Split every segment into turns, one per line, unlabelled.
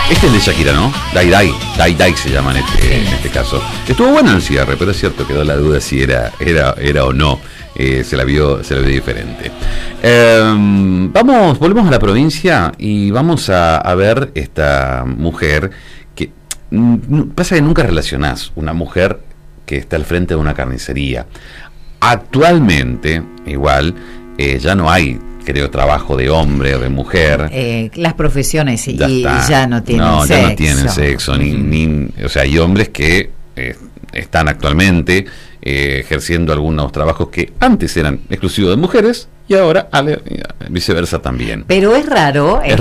Este es de Shakira, ¿no? Dai se llama en este caso. Estuvo bueno el cierre, pero es cierto, quedó la duda si era o no. Se la vio diferente. Volvemos a la provincia y vamos a ver esta mujer que pasa que nunca relacionás una mujer que está al frente de una carnicería. Actualmente, igual, ya no hay, creo, trabajo de hombre o de mujer.
Las profesiones ya no tienen sexo.
Ya no tienen sexo. O sea, hay hombres que están actualmente ejerciendo algunos trabajos que antes eran exclusivos de mujeres y ahora viceversa también.
Pero es raro, ver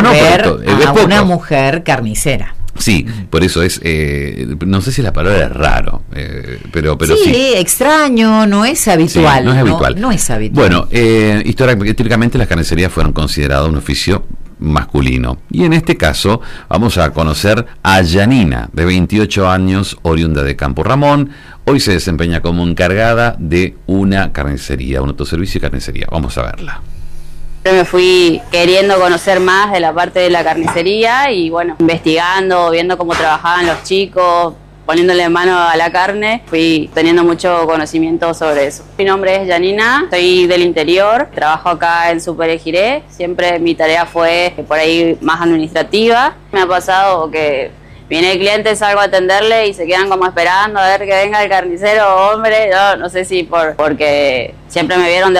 a una mujer carnicera.
Sí, por eso no sé si la palabra es raro, pero sí.
Extraño, no es habitual.
Sí, no es habitual.
No es habitual.
Bueno, históricamente las carnicerías fueron consideradas un oficio masculino. Y en este caso vamos a conocer a Yanina, de 28 años, oriunda de Campo Ramón. Hoy se desempeña como encargada de una carnicería, un autoservicio y carnicería. Vamos a verla.
Me fui queriendo conocer más de la parte de la carnicería y bueno, investigando, viendo cómo trabajaban los chicos, poniéndole mano a la carne, fui teniendo mucho conocimiento sobre eso. Mi nombre es Yanina, soy del interior, trabajo acá en Super Ejiré, siempre mi tarea fue por ahí más administrativa. Me ha pasado que viene el cliente, salgo a atenderle y se quedan como esperando a ver que venga el carnicero hombre. Yo no sé si porque siempre me vieron de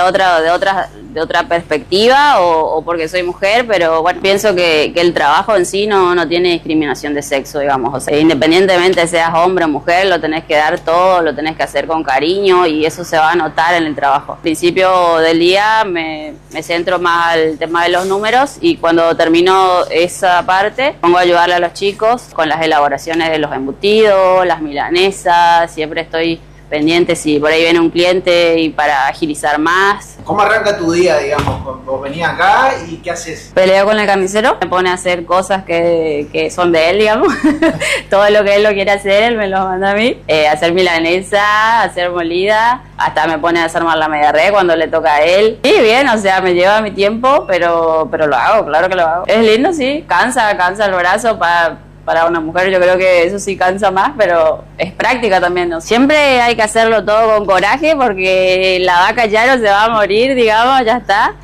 otra perspectiva o porque soy mujer, pero bueno, pienso que el trabajo en sí no tiene discriminación de sexo, digamos. O sea, independientemente seas hombre o mujer, lo tenés que dar todo, lo tenés que hacer con cariño y eso se va a notar en el trabajo. Al principio del día me centro más al tema de los números y cuando termino esa parte pongo a ayudarle a los chicos con las elaboraciones de los embutidos, las milanesas. Siempre estoy pendiente si por ahí viene un cliente y para agilizar más.
¿Cómo arranca tu día, digamos? Vos venís acá y ¿qué haces?
Peleo con el carnicero, me pone a hacer cosas que son de él, digamos. Todo lo que él lo quiere hacer, él me lo manda a mí. Hacer milanesa, hacer molida, hasta me pone a desarmar la media red cuando le toca a él. Y bien, o sea, me lleva mi tiempo, pero lo hago, claro que lo hago. Es lindo, sí, cansa el brazo para una mujer, yo creo que eso sí cansa más, pero es práctica también, ¿no? Siempre hay que hacerlo todo con coraje porque la vaca ya no se va a morir, digamos, ya está.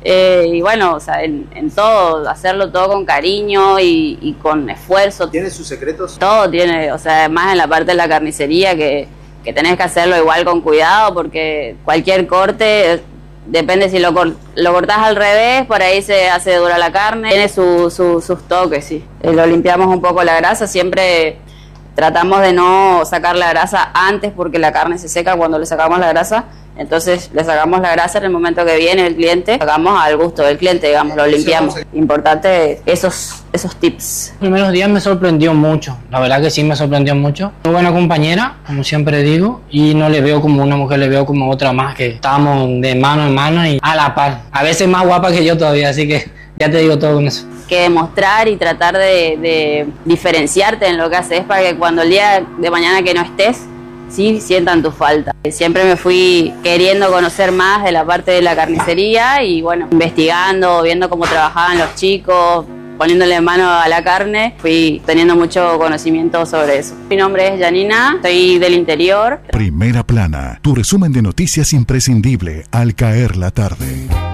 Y bueno, o sea, en todo, hacerlo todo con cariño y con esfuerzo.
¿Tiene sus secretos?
Todo tiene, o sea, más en la parte de la carnicería que tenés que hacerlo igual con cuidado porque cualquier corte... Depende si lo cortás al revés, por ahí se hace dura la carne, tiene sus toques, sí. Lo limpiamos un poco la grasa, siempre tratamos de no sacar la grasa antes porque la carne se seca cuando le sacamos la grasa. Entonces le sacamos la grasa en el momento que viene el cliente, sacamos al gusto del cliente, digamos, lo limpiamos. Importante esos tips.
Los primeros días me sorprendió mucho, la verdad que sí me sorprendió mucho. Muy buena compañera, como siempre digo, y no le veo como una mujer, le veo como otra más, que estamos de mano en mano y a la par. A veces más guapa que yo todavía, así que ya te digo todo con eso.
Que demostrar y tratar de diferenciarte en lo que haces para que cuando el día de mañana que no estés, sí sientan tu falta. Siempre me fui queriendo conocer más de la parte de la carnicería y bueno, investigando, viendo cómo trabajaban los chicos, poniéndole mano a la carne, fui teniendo mucho conocimiento sobre eso. Mi nombre es Yanina, soy del interior.
Primera Plana, tu resumen de noticias imprescindible al caer la tarde.